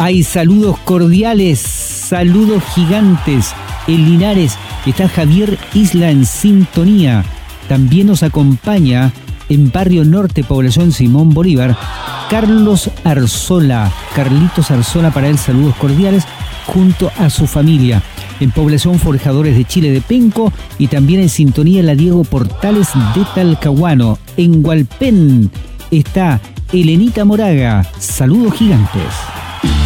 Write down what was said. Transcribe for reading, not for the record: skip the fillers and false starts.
Hay saludos cordiales, saludos gigantes. En Linares está Javier Isla en sintonía. También nos acompaña en Barrio Norte, población Simón Bolívar, Carlitos Arzola, para él saludos cordiales junto a su familia. En población Forjadores de Chile de Penco y también en sintonía la Diego Portales de Talcahuano. En Hualpén está Elenita Moraga, saludos gigantes.